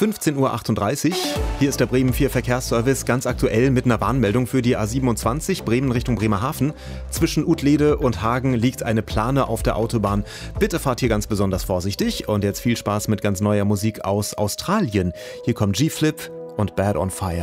15:38 Uhr. Hier ist der Bremen 4 Verkehrsservice, ganz aktuell mit einer Warnmeldung für die A27 Bremen Richtung Bremerhaven. Zwischen Utlede und Hagen liegt eine Plane auf der Autobahn. Bitte fahrt hier ganz besonders vorsichtig und jetzt viel Spaß mit ganz neuer Musik aus Australien. Hier kommt G-Flip und Bad on Fire.